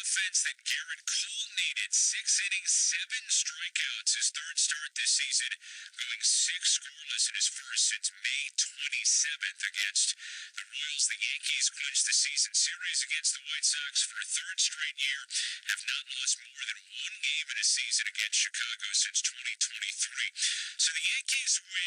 offense that Garrett Cole needed. 6 innings, 7 strikeouts. His third start this season, going 6 scoreless in his first since May 27th against the Royals. The Yankees clinched the season series against the White Sox for a third straight year, have not lost more than 1 game in a season against Chicago since 2023. So the Yankees win